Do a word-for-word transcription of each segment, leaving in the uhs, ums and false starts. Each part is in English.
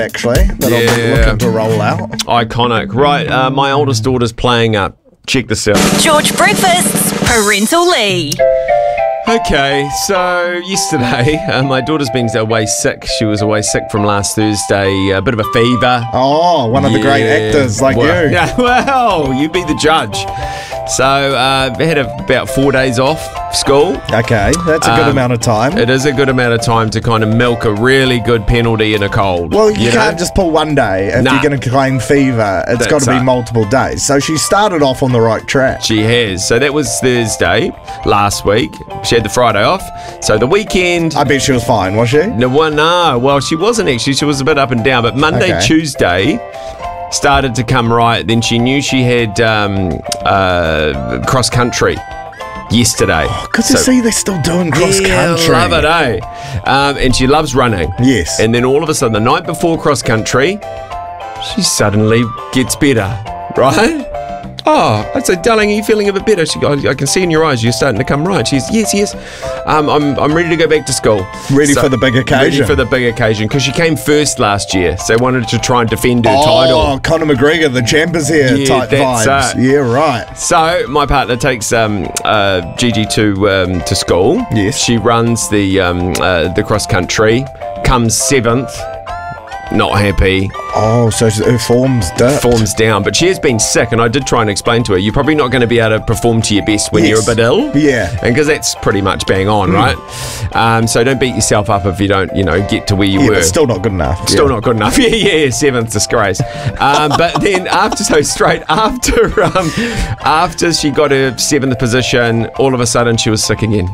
actually, that Yeah. I've been looking to roll out. Iconic. Right, uh, my oldest daughter's playing up. Check this out. George Breakfast's Parental Leave. Okay, so yesterday, uh, my daughter's been away sick. She was away sick from last Thursday, a bit of a fever. Oh, one of the great Yeah, actors like well, you. Yeah, well, you be the judge. So uh, I had a, about four days off school. Okay, that's a good Um, amount of time. It is a good amount of time to kind of milk a really good penalty in a cold. Well, you, you can't know? just pull one day if Nah. you're going to claim fever. It's got That's to be it. multiple days. So she started off on the right track. She has. So that was Thursday last week. She had the Friday off. So the weekend. I bet she was fine, was she? No, well, no. Well, she wasn't actually. She was a bit up and down. But Monday, Okay. Tuesday started to come right. Then she knew she had um, uh, cross country yesterday. Good to So- see they're still doing cross Yeah, country. love it, eh? Um, and she loves running. Yes. And then all of a sudden, the night before cross country, she suddenly gets better, right? Oh, I'd say, darling, are you feeling a bit better? She goes, I can see in your eyes you're starting to come right. She's, yes, yes. Um, I'm, I'm ready to go back to school. Ready for the big occasion. Ready for the big occasion, because she came first last year, so wanted to try and defend her Oh, title. Conor McGregor, the champ is here Yeah, type that's vibes. it. Yeah, right. So my partner takes um, uh, Gigi to um, to school. Yes. She runs the um, uh, the cross country. Comes seventh. Not happy. Oh, so her form's dipped. Form's down, but she has been sick, and I did try and explain to her, you're probably not going to be able to perform to your best when Yes. you're a bit ill. Yeah. And because that's pretty much bang on, right? Um, so don't beat yourself up if you don't, you know, get to where you Yeah, were. but still not good enough. Still yeah. not good enough. Yeah, yeah, yeah, seventh disgrace. Um, but then after, so straight after, um, after she got her seventh position, all of a sudden she was sick again.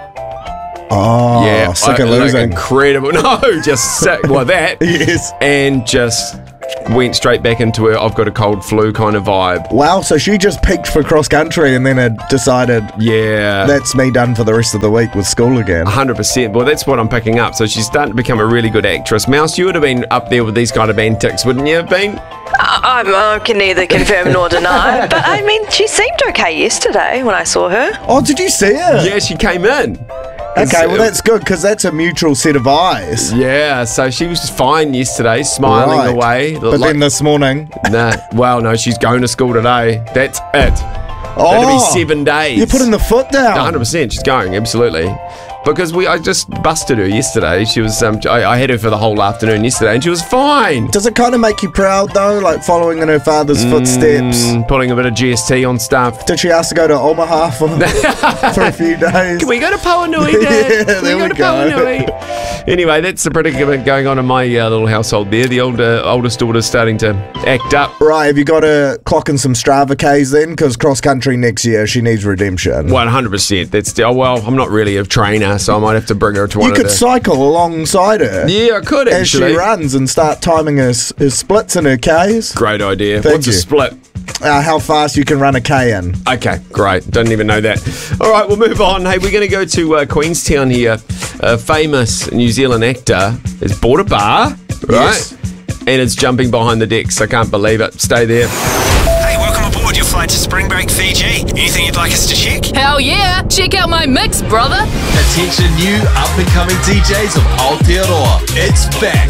Oh, Yeah, sick I- of like, losing. incredible. No, just sick. Well, that. Yes. And just went straight back into her I've got a cold flu kind of vibe. Wow, so she just peaked for cross country and then had decided Yeah. that's me done for the rest of the week with school again. one hundred percent. Well, that's what I'm picking up. So she's starting to become a really good actress. Mouse, you would have been up there with these kind of antics, wouldn't you have been? I, I can neither confirm nor deny, but I mean, she seemed okay yesterday when I saw her. Oh, did you see her? Yeah, she came in. Okay, well that's good because that's a mutual set of eyes. Yeah, so she was fine yesterday, smiling Right. away. But Like- then this morning, nah, well, no, she's going to school today. That's it. oh, That'll be seven days. You're putting the foot down. one hundred percent. She's going, absolutely. Because we, I just busted her yesterday. She was, um, I, I had her for the whole afternoon yesterday, and she was fine. Does it kind of make you proud though, like following in her father's footsteps? Mm, pulling a bit of G S T on stuff. Did she ask to go to Omaha for, for a few days? Can we go to Pauanui, Dad? Yeah, Can there we go we to go. Pauanui? Anyway, that's the predicament going on in my uh, little household there. The older, oldest daughter's starting to act up. Right, have you got to clock in some Strava Ks then? Because cross country next year, she needs redemption. one hundred percent. That's the, oh, well, I'm not really a trainer, so I might have to bring her to one You of could the... cycle alongside her Yeah, I could as actually. she runs and start timing her, s- her splits and her Ks. Great idea. Thank What's a you. split? Uh, how fast you can run a K in. Okay, great. Didn't even know that. All right, we'll move on. Hey, we're going to go to uh, Queenstown here. A famous New Zealand actor has bought a bar, right? Yes. And it's jumping behind the decks. I can't believe it. Stay there. Hey, welcome aboard your flight to Spring Break, Fiji. Anything you'd like us to check? Hell yeah! Check out my mix, brother! Attention new up-and-coming D Js of Aotearoa. It's back.